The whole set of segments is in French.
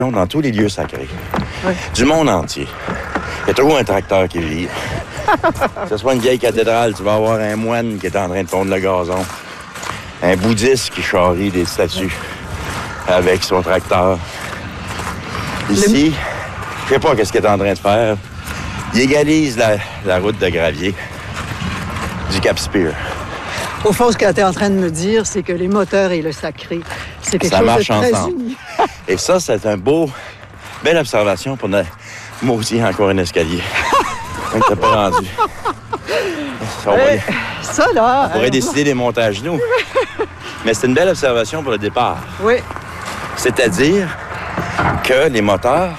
dans tous les lieux sacrés. Oui. Du monde entier. Il y a toujours un tracteur qui vit. Que ce soit une vieille cathédrale, tu vas avoir un moine qui est en train de tondre le gazon. Un bouddhiste qui charrie des statues avec son tracteur. Ici, je sais pas qu'est-ce qu'il est en train de faire. Il égalise la route de gravier du Cap Spear. Au fond, ce que tu es en train de me dire, c'est que les moteurs et le sacré, c'est quelque chose de très uni. Et ça, c'est belle observation pour notre... Moi aussi, encore un escalier. Même que t'as pas rendu. Ça, là... On pourrait décider des montages à genoux. Mais c'est une belle observation pour le départ. Oui. C'est-à-dire que les moteurs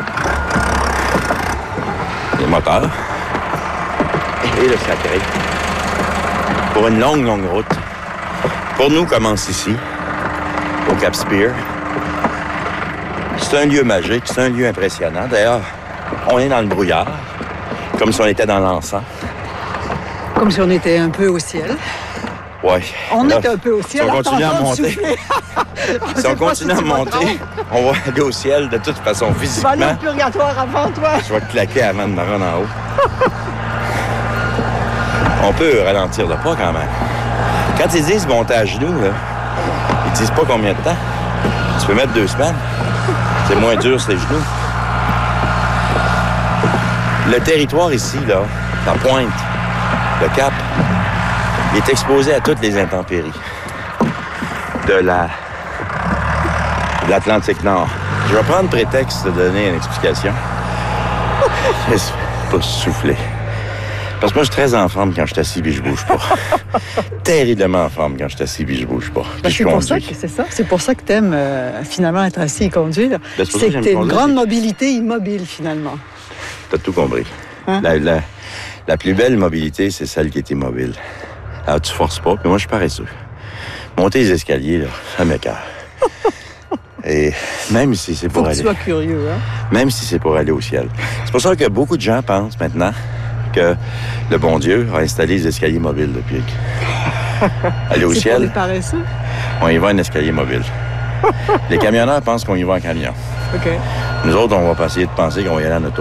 et le sacré, pour une longue, longue route, pour nous, commence ici, au Cap Spear. C'est un lieu magique, c'est un lieu impressionnant. D'ailleurs, on est dans le brouillard, comme si on était dans l'encens. Comme si on était un peu au ciel. Oui. On est un peu au ciel. Si on continue à monter, on va aller au ciel de toute façon, physiquement. Tu vas aller au purgatoire avant toi. Je vais te claquer avant de me rendre en haut. On peut ralentir le pas quand même. Quand ils disent monter à genoux, là, ils disent pas combien de temps. Tu peux mettre 2 semaines. C'est moins dur sur les genoux. Le territoire ici, là, la pointe, le cap, il est exposé à toutes les intempéries de l'Atlantique Nord. Je vais prendre prétexte de donner une explication. Pas souffler. Parce que moi, je suis très en forme quand je suis assis et je bouge pas. Terriblement en forme quand je suis assis et je bouge pas. C'est pour ça que c'est ça. C'est pour ça que tu aimes finalement être assis et conduire. C'est que tu as une grande mobilité immobile finalement. Tu as tout compris. Hein? La plus belle mobilité, c'est celle qui est immobile. Alors, tu forces pas, puis moi, je suis paresseux. Monter les escaliers, là, ça m'écoeure. Et même si c'est pour aller... Faut que tu sois curieux, hein? Même si c'est pour aller au ciel. C'est pour ça que beaucoup de gens pensent maintenant que le bon Dieu a installé les escaliers mobiles depuis. Aller au ciel, pour les paresseux? On y va en escalier mobile. Les camionneurs pensent qu'on y va en camion. OK. Nous autres, on va pas essayer de penser qu'on va y aller en auto.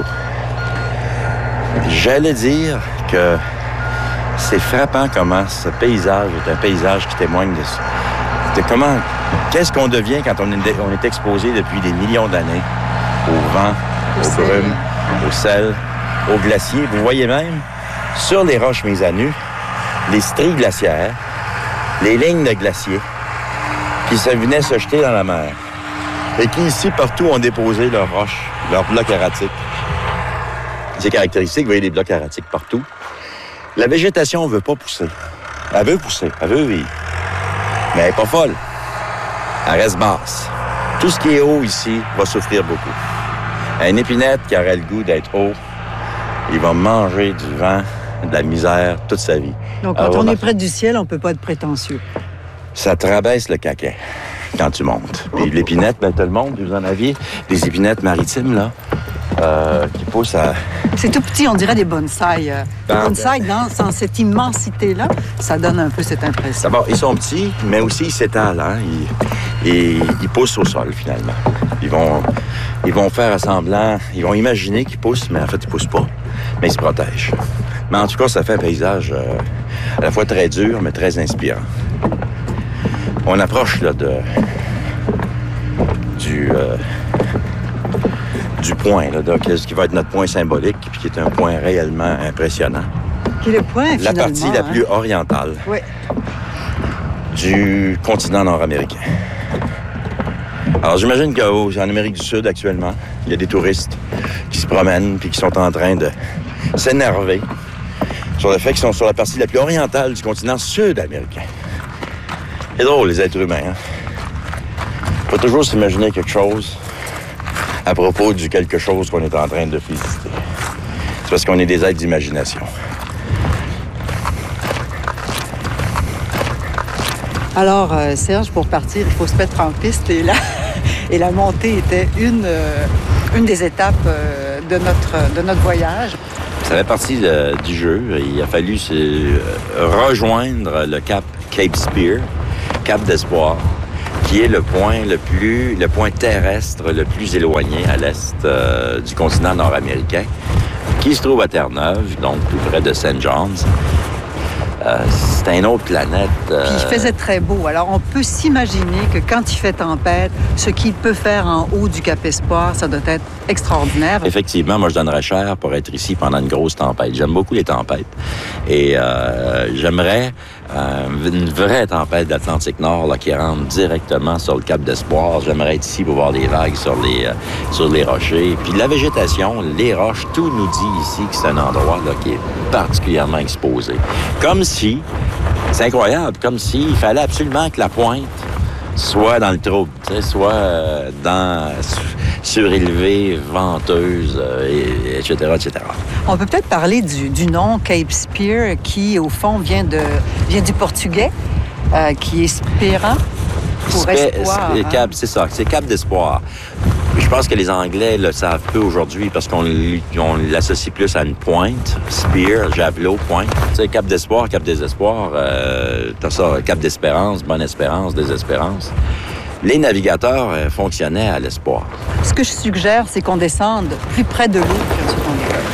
J'allais dire que c'est frappant comment ce paysage est un paysage qui témoigne de comment... Qu'est-ce qu'on devient quand on est exposé depuis des millions d'années au vent, aux brumes, au sel, aux glaciers. Vous voyez même, sur les roches mises à nu, les stries glaciaires, les lignes de glaciers qui venaient se jeter dans la mer et qui, ici, partout, ont déposé leurs roches, leurs blocs erratiques. C'est caractéristique, vous voyez des blocs erratiques partout. La végétation ne veut pas pousser. Elle veut pousser, elle veut vivre. Mais elle n'est pas folle. Elle reste basse. Tout ce qui est haut ici va souffrir beaucoup. Un épinette qui aurait le goût d'être haut, il va manger du vent, de la misère toute sa vie. Donc, quand on est près du ciel, on ne peut pas être prétentieux. Ça te rabaisse le caquet quand tu montes. Puis l'épinette, ben, tout le monde, vous en aviez des épinettes maritimes, là, qui poussent à... C'est tout petit, on dirait des bonsaïs. Les bonsaïs, dans cette immensité-là, ça donne un peu cette impression. D'abord, ils sont petits, mais aussi ils s'étalent. Hein? Ils poussent au sol, finalement. Ils vont faire semblant... Ils vont imaginer qu'ils poussent, mais en fait, ils poussent pas. Mais ils se protègent. Mais en tout cas, ça fait un paysage à la fois très dur, mais très inspirant. On approche là du point, là, qui va être notre point symbolique, puis qui est un point réellement impressionnant. Qui est le point, la partie la plus orientale du continent nord-américain. Alors, j'imagine qu'en Amérique du Sud, actuellement, il y a des touristes qui se promènent puis qui sont en train de s'énerver sur le fait qu'ils sont sur la partie la plus orientale du continent sud-américain. C'est drôle, les êtres humains. Il faut toujours s'imaginer quelque chose à propos du quelque chose qu'on est en train de visiter. C'est parce qu'on est des êtres d'imagination. Alors, Serge, pour partir, il faut se mettre en piste et la montée était une des étapes de notre voyage. Ça fait partie du jeu. Il a fallu rejoindre le Cape Spear, Cap d'Espoir, qui est le point terrestre le plus éloigné à l'est du continent nord-américain, qui se trouve à Terre-Neuve, donc tout près de St. John's. C'est une autre planète. Puis il faisait très beau. Alors, on peut s'imaginer que quand il fait tempête, ce qu'il peut faire en haut du Cap Espoir, ça doit être extraordinaire. Effectivement, moi, je donnerais cher pour être ici pendant une grosse tempête. J'aime beaucoup les tempêtes. Et j'aimerais une vraie tempête d'Atlantique Nord là, qui rentre directement sur le Cap d'Espoir. J'aimerais être ici pour voir les vagues sur les rochers. Puis la végétation, les roches, tout nous dit ici que c'est un endroit là, qui est particulièrement exposé. Comme si, c'est incroyable, comme s'il fallait absolument que la pointe soit dans le trouble, soit surélevée, venteuse, etc., etc. On peut peut-être parler du nom Cape Spear, qui, au fond, vient du portugais, qui est spérant pour espoir. C'est ça, c'est Cap d'Espoir. Je pense que les Anglais le savent peu aujourd'hui parce qu'on l'associe plus à une pointe. Spear, javelot, pointe. Tu sais, Cap d'Espoir, Cap Désespoir, t'as ça, Cap d'Espérance, Bonne Espérance, Désespérance. Les navigateurs fonctionnaient à l'espoir. Ce que je suggère, c'est qu'on descende plus près de l'eau que ce qu'on est.